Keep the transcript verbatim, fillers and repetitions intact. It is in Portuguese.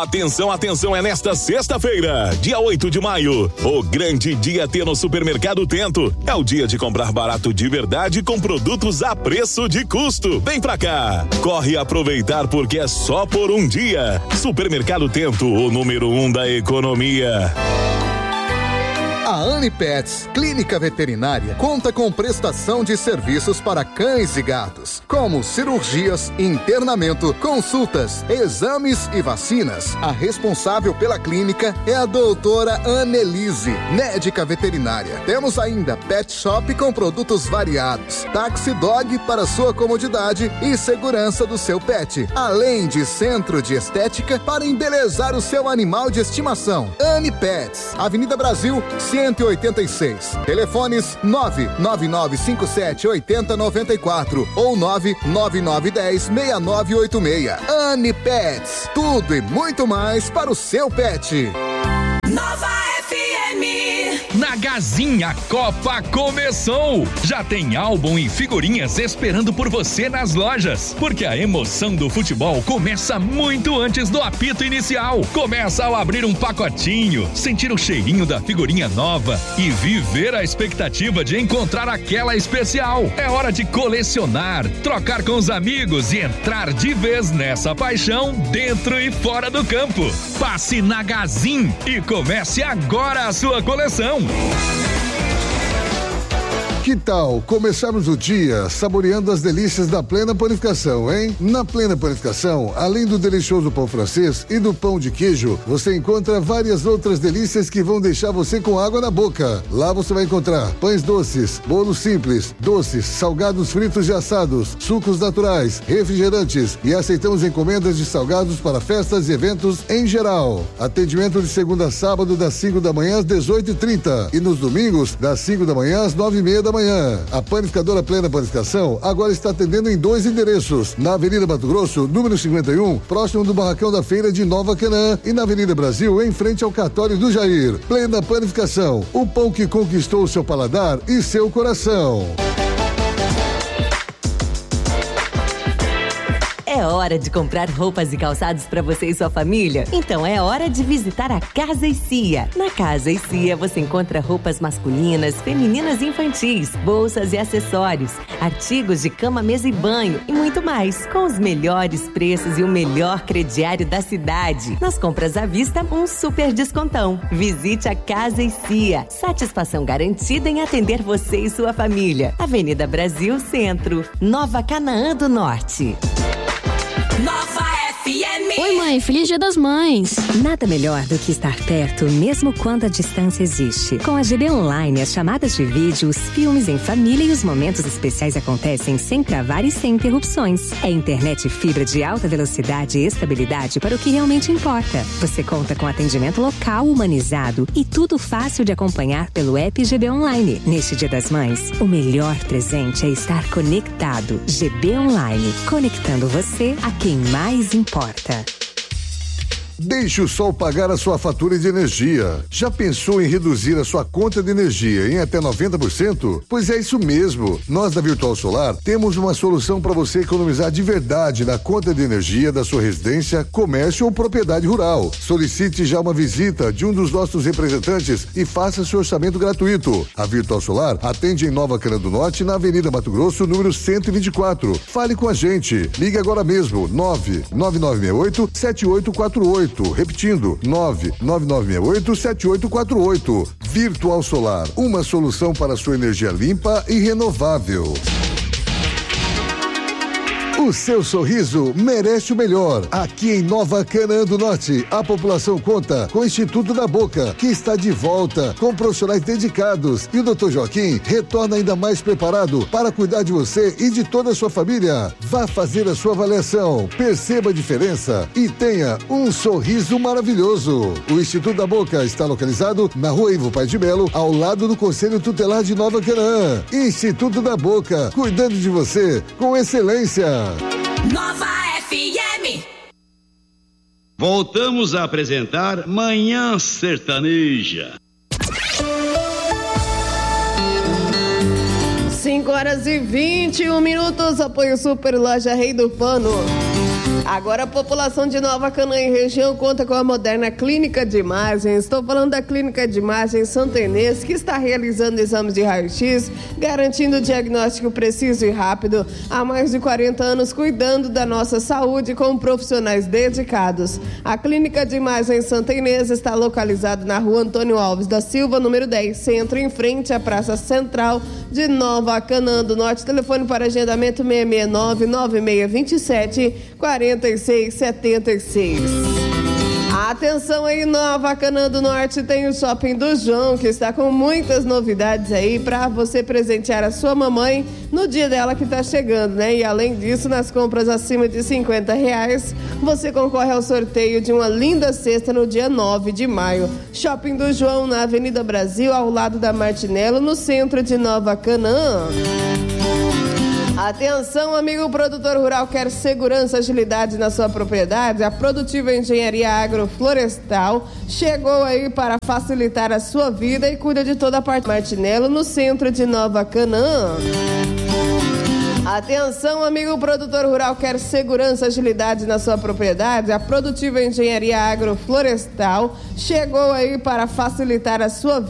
Atenção, atenção, é nesta sexta-feira, dia oito de maio, o grande dia T no Supermercado Tento. É o dia de comprar barato de verdade com produtos a preço de custo. Vem pra cá, corre aproveitar porque é só por um dia. Supermercado Tento, o número um da economia. A Anipets, clínica veterinária, conta com prestação de serviços para cães e gatos, como cirurgias, internamento, consultas, exames e vacinas. A responsável pela clínica é a doutora Annelise, médica veterinária. Temos ainda pet shop com produtos variados, taxi dog para sua comodidade e segurança do seu pet, além de centro de estética para embelezar o seu animal de estimação. Anipets, Avenida Brasil, cento e oitenta e seis. Telefones nove nove nove cinco sete oito zero nove quatro ou nove nove nove um zero seis nove oito seis. Anipets, tudo e muito mais para o seu pet. Nova F M. Na Gazinha Copa começou! Já tem álbum e figurinhas esperando por você nas lojas, porque a emoção do futebol começa muito antes do apito inicial. Começa ao abrir um pacotinho, sentir o cheirinho da figurinha nova e viver a expectativa de encontrar aquela especial. É hora de colecionar, trocar com os amigos e entrar de vez nessa paixão dentro e fora do campo. Passe na Gazin e comece agora a sua coleção. Que tal começarmos o dia saboreando as delícias da Plena Panificação, hein? Na Plena Panificação, além do delicioso pão francês e do pão de queijo, você encontra várias outras delícias que vão deixar você com água na boca. Lá você vai encontrar pães doces, bolos simples, doces, salgados fritos e assados, sucos naturais, refrigerantes e aceitamos encomendas de salgados para festas e eventos em geral. Atendimento de segunda a sábado das cinco da manhã às dezoito e trinta e nos domingos das cinco da manhã às nove e meia da manhã. A Panificadora Plena Panificação agora está atendendo em dois endereços, na Avenida Mato Grosso, número cinquenta e um, próximo do Barracão da Feira de Nova Canaã, e na Avenida Brasil, em frente ao cartório do Jair. Plena Panificação, o pão que conquistou seu paladar e seu coração. É hora de comprar roupas e calçados para você e sua família? Então é hora de visitar a Casa e Cia. Na Casa e Cia você encontra roupas masculinas, femininas e infantis, bolsas e acessórios, artigos de cama, mesa e banho e muito mais, com os melhores preços e o melhor crediário da cidade. Nas compras à vista, um super descontão. Visite a Casa e Cia. Satisfação garantida em atender você e sua família. Avenida Brasil Centro, Nova Canaã do Norte. Nova F M. Oi, mãe, feliz Dia das Mães. Nada melhor do que estar perto, mesmo quando a distância existe. Com a G B Online, as chamadas de vídeo, os filmes em família e os momentos especiais acontecem sem travar e sem interrupções. É internet fibra de alta velocidade e estabilidade para o que realmente importa. Você conta com atendimento local humanizado e tudo fácil de acompanhar pelo app G B Online. Neste Dia das Mães, o melhor presente é estar conectado. G B Online, conectando você a quem mais importa. Deixe o sol pagar a sua fatura de energia. Já pensou em reduzir a sua conta de energia em até noventa por cento? Pois é isso mesmo. Nós da Virtual Solar temos uma solução para você economizar de verdade na conta de energia da sua residência, comércio ou propriedade rural. Solicite já uma visita de um dos nossos representantes e faça seu orçamento gratuito. A Virtual Solar atende em Nova Canaã do Norte, na Avenida Mato Grosso, número cento e vinte e quatro. Fale com a gente. Ligue agora mesmo, nove nove nove seis oito sete oito quatro oito. Repetindo, nove nove nove seis oito sete oito quatro oito. Virtual Solar, uma solução para a sua energia limpa e renovável. O seu sorriso merece o melhor. Aqui em Nova Canaã do Norte, a população conta com o Instituto da Boca, que está de volta com profissionais dedicados. E o doutor Joaquim retorna ainda mais preparado para cuidar de você e de toda a sua família. Vá fazer a sua avaliação, perceba a diferença e tenha um sorriso maravilhoso. O Instituto da Boca está localizado na Rua Ivo Paes de Melo, ao lado do Conselho Tutelar de Nova Canaã. Instituto da Boca, cuidando de você com excelência. Nova F M. Voltamos a apresentar Manhã Sertaneja. cinco horas e vinte e um minutos. Apoio Super Loja Rei do Pano. Agora a população de Nova Canaã e região conta com a moderna clínica de imagens. Estou falando da clínica de imagens Santa Inês, que está realizando exames de raio-x, garantindo diagnóstico preciso e rápido. Há mais de quarenta anos cuidando da nossa saúde com profissionais dedicados. A clínica de imagens Santa Inês está localizada na rua Antônio Alves da Silva, número dez, centro, em frente à Praça Central de Nova Canaã do Norte. Telefone para agendamento seis seis nove, nove seis dois sete, quatro seis sete seis. Atenção aí, Nova Canaã do Norte, tem o Shopping do João, que está com muitas novidades aí para você presentear a sua mamãe no dia dela que está chegando, né? E além disso, nas compras acima de cinquenta reais, você concorre ao sorteio de uma linda cesta no dia nove de maio. Shopping do João, na Avenida Brasil, ao lado da Martinello, no centro de Nova Canaã. Atenção, amigo produtor rural, quer segurança e agilidade na sua propriedade? A Produtiva Engenharia Agroflorestal chegou aí para facilitar a sua vida e cuida de toda a parte Martinello, no centro de Nova Canaã. Atenção, amigo produtor rural, quer segurança e agilidade na sua propriedade? A Produtiva Engenharia Agroflorestal chegou aí para facilitar a sua vida